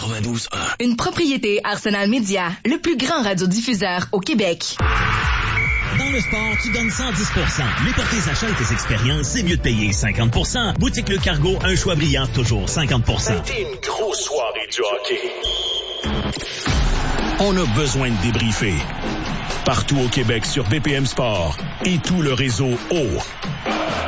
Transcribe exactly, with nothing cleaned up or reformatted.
quatre-vingt-douze un. Une propriété Arsenal Média, le plus grand radiodiffuseur au Québec. Dans le sport, tu donnes cent dix pour cent. Mais pour tes achats et tes expériences, c'est mieux de payer cinquante pour cent. Boutique Le Cargo, un choix brillant, toujours cinquante pour cent. Ça a été une grosse soirée du hockey. On a besoin de débriefer. Partout au Québec sur B P M Sport et tout le réseau O.